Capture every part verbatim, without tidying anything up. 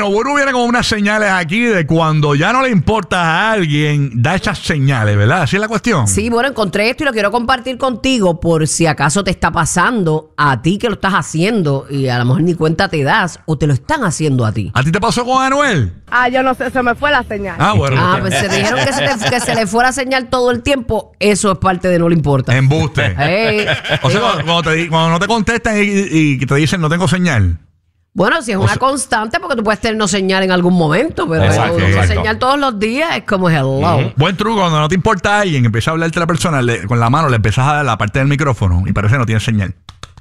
Bueno, Buru viene con unas señales aquí de cuando ya no le importa a alguien, da esas señales, ¿verdad? ¿Así es la cuestión? Sí, bueno, encontré esto y lo quiero compartir contigo por si acaso te está pasando a ti que lo estás haciendo y a lo mejor ni cuenta te das o te lo están haciendo a ti. ¿A ti te pasó con Anuel? Ah, yo no sé, se me fue la señal. Ah, bueno. Ah, pues se dijeron que se, te- que se le fuera a señal todo el tiempo. Eso es parte de no le importa. Embuste. Ey, O sea, digo, cuando, cuando te di- cuando no te contestan y, y- y te dicen no tengo señal. bueno, si es o una sea- constante, porque tú puedes tener no señal en algún momento, pero Exacto, una exacto. señal todos los días es como hello. Ujú. Buen truco, cuando no te importa a alguien, empieza a hablarte a la persona, le- con la mano le empiezas a dar la parte del micrófono y parece que no tiene señal.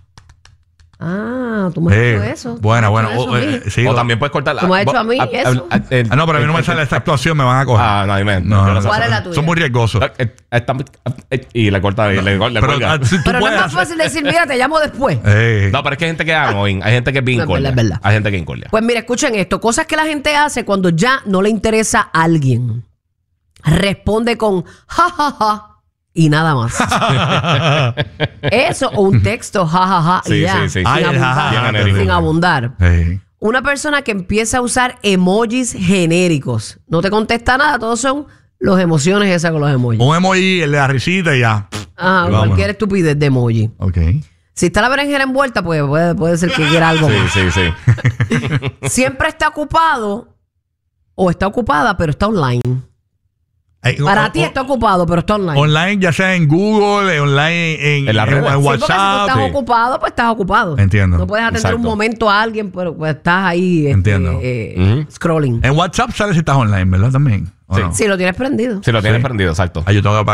Ah, tú me has Eh, hecho eso. Buena, Tú me buena. has hecho O, eso a mí. eh, sí, O o- también puedes cortar la. ¿Tú me has hecho a mí eso? Ah, no, pero a mí no me sale esta actuación, me van a coger. Ah, no, dime. No, no, no, ¿Cuál es la tuya? son muy riesgosos. Eh, está- eh, Y le corta. y le, le Pero cuelga. ah, si tú Pero no es puedes más hacer- fácil decir, mira, te llamo después. Eh, No, pero es que hay gente que es annoying. Hay gente que es bien No, es verdad, incordia. es verdad. Hay gente que es incordia. Pues mira, escuchen esto. Cosas que la gente hace cuando ya no le interesa a alguien. Responde con ja, ja, ja y nada más. Eso o un texto ja, ja, ja y Sí, ya. sí, sí. Sin Ay, el ja, ja, abundar. ja, Bien enérgico. sin abundar. eh. Una persona que empieza a usar emojis genéricos. No te contesta nada, todos son las emociones esas con los emojis. Un emoji, el de la risita y ya. Ajá, Y vámonos. cualquier estupidez de emoji. Ok. Si está la berenjena envuelta, pues puede, puede ser que quiera algo Sí, más. sí, sí. Siempre está ocupado o está ocupada, pero está online. Eh, Para o- ti o- está ocupado, pero está online. Online, ya sea en Google, eh, online en, En las en- redes. en Sí, porque si tú WhatsApp. estás sí. ocupado, pues estás ocupado. Entiendo. No puedes atender Exacto. un momento a alguien, pero pues estás ahí este, Entiendo. eh, Ujú. scrolling. En WhatsApp sale si estás online, ¿verdad? También. ¿o Sí. no? Si lo tienes prendido. Si lo tienes Sí. prendido, exacto. Ah, yo tengo que